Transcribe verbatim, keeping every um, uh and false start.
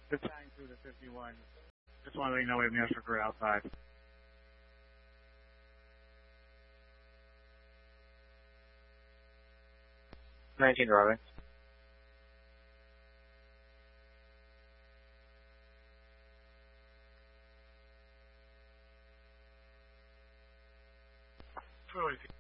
Just flying through the fifty-one. Just want to let you know we have Master Crew outside. nineteen driving. Totally.